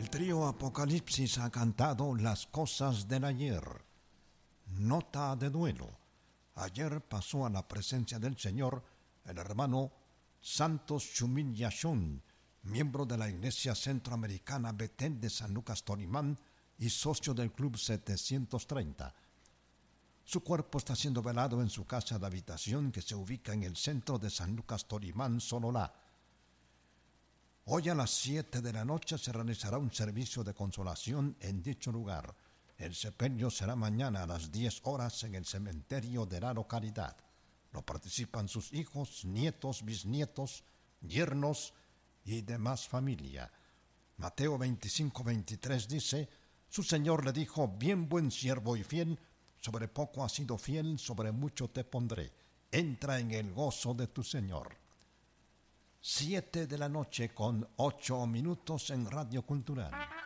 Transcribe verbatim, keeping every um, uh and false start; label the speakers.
Speaker 1: trío Apocalipsis ha cantado Las cosas del ayer. Nota de duelo. Ayer pasó a la presencia del Señor el hermano Santos Chumil Yashun, miembro de la Iglesia Centroamericana Betel de San Lucas Tolimán y socio del Club setecientos treinta. Su cuerpo está siendo velado en su casa de habitación que se ubica en el centro de San Lucas Tolimán, Sololá. Hoy a las siete de la noche se realizará un servicio de consolación en dicho lugar. El sepelio será mañana a las diez horas en el cementerio de la localidad. Lo participan sus hijos, nietos, bisnietos, yernos y demás familia. Mateo veinticinco veintitrés dice: su Señor le dijo: bien buen siervo y fiel, sobre poco has sido fiel, sobre mucho te pondré. Entra en el gozo de tu Señor. Siete de la noche con ocho minutos en Radio Cultural.